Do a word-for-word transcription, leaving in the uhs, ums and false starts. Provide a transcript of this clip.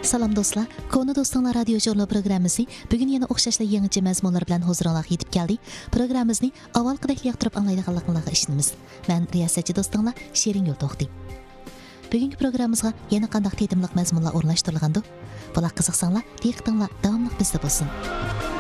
Salam dostlar, Konu Dostlar Radio Jurnal programmasi bugun yana o'xshashli yangicha mazmunlar bilan huzuringizga yetib keldi. Programmamizni avvalgidek yoqtirib anglaydiganligingizga ishonamiz. Men riyosatchi do'stinglar Shirin yo'l to'xti. Bugungi programmamizga yana qanday tetimliq mazmunlar o'rnashtirilgandi? Bular qiziqsanglar, diqqatinglar davomli bizda bo'lsin.